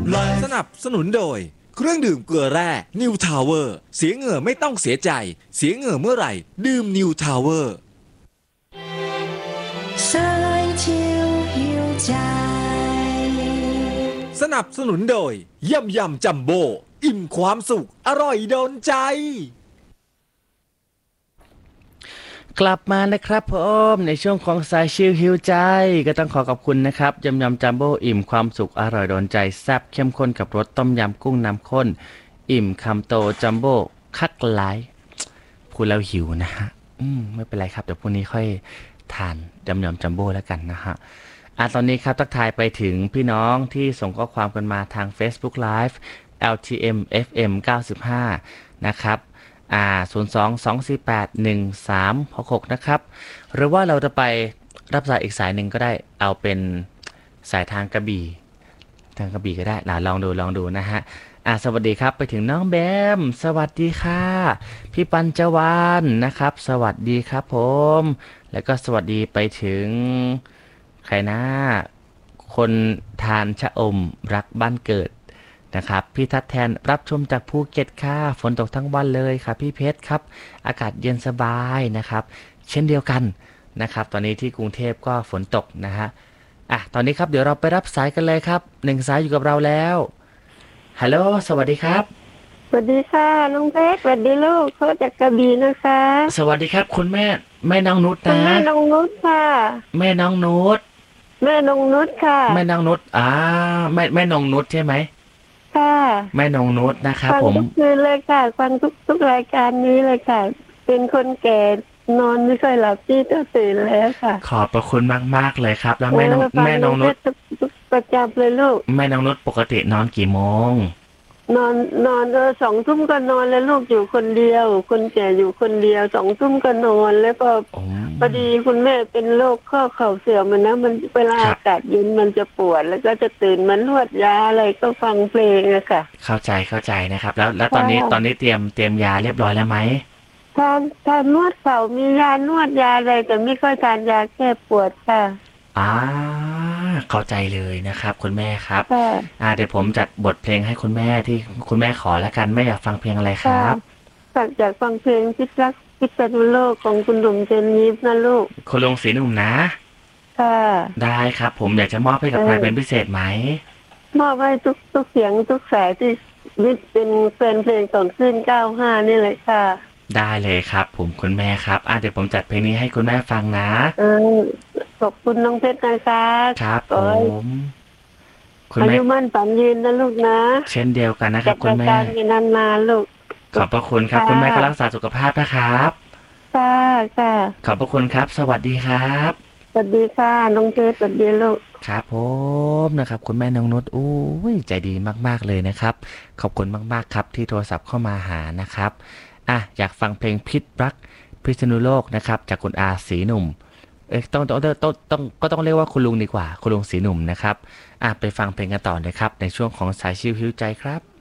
สนับสนุนโดยเครื่องดื่มเกลือแร่ New Tower เสียเหงื่อไม่ต้องเสียใจเสียเหงื่อเมื่อไหร่ดื่ม New Tower สนับสนุนโดยยำยำจัมโบ้อิ่มความสุขอร่อยโดนใจกลับมานะครับผมในช่วงของสายชิลฮิวใจก็ต้องขอขอบคุณนะครับยำยำจัมโบ้อิ่มความสุขอร่อยโดนใจแซ่บเข้มข้นกับรสต้มยำกุ้งน้ำข้นอิ่มคำโตจัมโบ้คักหลายพูดแล้วหิวนะฮะไม่เป็นไรครับเดี๋ยวพรุ่งนี้ค่อยทานยำยำจัมโบ้แล้วกันนะฮะตอนนี้ครับทักทายไปถึงพี่น้องที่ส่งข้อความกันมาทาง Facebook Live LTM FM 95นะครับ02-248-1366นะครับหรือว่าเราจะไปรับสายอีกสายหนึ่งก็ได้เอาเป็นสายทางกระบี่ก็ได้ลองดูนะฮะสวัสดีครับไปถึงน้องแบมสวัสดีค่ะพี่ปัญจวรรณนะครับสวัสดีครับผมแล้วก็สวัสดีไปถึงใครนะคนทานชะอมรักบ้านเกิดนะครับพี่ทัดแทนรับชมจากภูเก็ตค่ะฝนตกทั้งวันเลยครับพี่เพชรครับอากาศเย็นสบายนะครับเช่นเดียวกันนะครับตอนนี้ที่กรุงเทพก็ฝนตกนะฮะตอนนี้ครับเดี๋ยวเราไปรับสายกันเลยครับหนึ่งสายอยู่กับเราแล้วฮัลโหลสวัสดีครับสวัสดีค่ะน้องเพชรสวัสดีลูกเขาจากกระบี่นะคะสวัสดีครับคุณแม่น้องนุชนะแม่น้องนุชค่ะแม่น้องนุชค่ะแม่น้องนุชแม่น้องนุชใช่ไหมค่ะแม่น้องนุชนะครับผมฟังทุกคืนเลยค่ะฟังทุกรายการนี้เลยค่ะเป็นคนแก่นอนไม่ค่อยหลับที่ต้องตื่นแล้วค่ะขอบพระคุณมากเลยครับแล้วแม่น้องนุชประจำเลยลูกแม่น้องนุชปกตินอนกี่โมงนอน2 ทุ่มก็นอนแล้วลูกอยู่คนเดียวคนแก่อยู่คนเดียว2 ทุ่มก็นอนแล้วก็พอดีคุณแม่เป็นโรคข้อเข่าเสื่อมมันนะมันเวลาอากาศเย็นมันจะปวดแล้วก็จะตื่นมานวดยาอะไรก็ฟังเพลงอะค่ะเข้าใจนะครับแล้วตอนนี้เตรียมยาเรียบร้อยแล้วไหมทานนวดเข่ามียานวดยาอะไรแต่ไม่ค่อยทานยาแก้ปวดค่ะเข้าใจเลยนะครับคุณแม่ครับเดี๋ยวผมจัดบทเพลงให้คุณแม่ที่คุณแม่ขอแล้วกันแม่อยากฟังเพลงอะไรครับอยากฟังเพลงพิษรักพิษณุโลกของคุณหนุ่มเจนยิปนะลูกคุณลุงศรีหนุ่มนะค่ะได้ครับผมอยากจะมอบให้กับใครเป็นพิเศษไหมมอบให้ทุกเสียงทุกสายที่เป็นแฟนเพลงของขึ้น95นี่เลยค่ะได้เลยครับผมคุณแม่ครับเดี๋ยวผมจัดเพลงนี้ให้คุณแม่ฟังนะขอบคุณน้องเพชรนะคะครับผมคุณแม่อายุมั่นฝันยืนนะลูกนะเช่นเดียวกันนะครับคุณแม่นานๆลูกขอบพระคุณครับคุณแม่ก็รักษาสุขภาพนะครับค่ะขอบพระคุณครับสวัสดีครับสวัสดีค่ะน้องเพชรสวัสดีลูกครับผมนะครับคุณแม่น้องนุชใจดีมากๆเลยนะครับขอบคุณมากๆครับที่โทรศัพท์เข้ามาหานะครับอยากฟังเพลงพิษรักพิษณุโลกนะครับจากคุณอาศรีหนุ่มต้องเรียกว่าคุณลุงดีกว่าคุณลุงศรีหนุ่มนะครับไปฟังเพลงกันต่อเลยครับในช่วงของสายชิลฮิวใจครับ